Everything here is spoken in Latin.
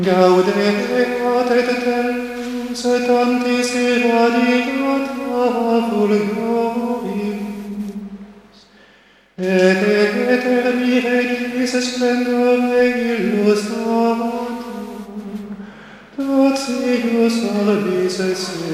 Gaudete et Deus et tantis irradiata fulgorius, et eterni regis splendore illustrator, totius orbis